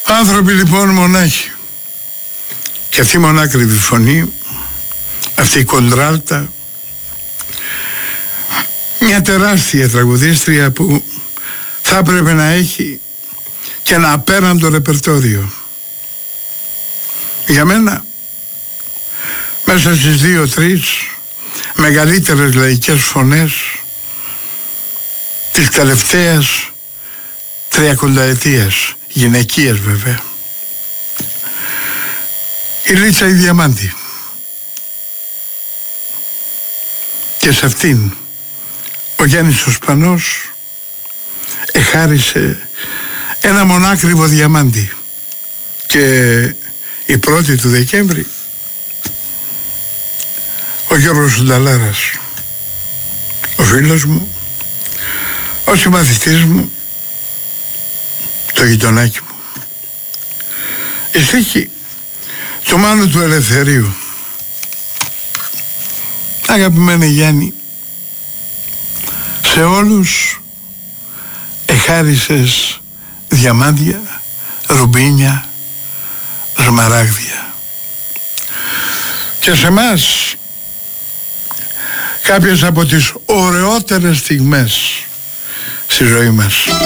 Άνθρωποι λοιπόν μονάχοι. Και αυτή η μονάκριβη φωνή, αυτή η κοντράλτα, μια τεράστια τραγουδίστρια που θα έπρεπε να έχει και ένα απέραντο ρεπερτόριο. Για μένα, μέσα στις 2-3 μεγαλύτερες λαϊκές φωνές της τελευταίας 30ετίας, γυναικείας βέβαια, η Λίτσα η Διαμάντη. Και σε αυτήν ο Γιάννης ο Σπανός εχάρισε ένα μονάκριβο διαμάντι. Και η 1η του Δεκέμβρη ο Γιώργος Νταλάρας, ο φίλος μου, ο συμμαθητής μου, το γειτονάκι μου, η στίχη του Μάνου του Ελευθερίου. Αγαπημένοι Γιάννη, σε όλους εχάρισες διαμάντια, ρουμπίνια, σμαράγδια. Και σε μας κάποιες από τις ωραιότερες στιγμές στη ζωή μας.